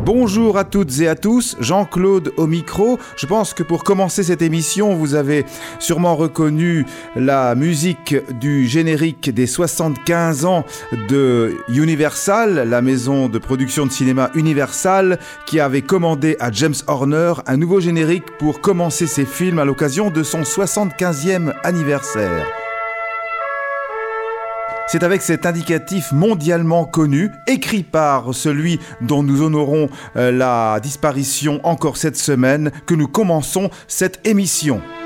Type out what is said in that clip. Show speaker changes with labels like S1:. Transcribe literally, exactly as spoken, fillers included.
S1: Bonjour à toutes et à tous, Jean-Claude au micro. Je pense que pour commencer cette émission, vous avez sûrement reconnu la musique du générique des soixante-quinze ans de Universal, la maison de production de cinéma Universal, qui avait commandé à James Horner un nouveau générique pour commencer ses films à l'occasion de son soixante-quinzième anniversaire. C'est avec cet indicatif mondialement connu, écrit par celui dont nous honorons euh, la disparition encore cette semaine, que nous commençons cette émission.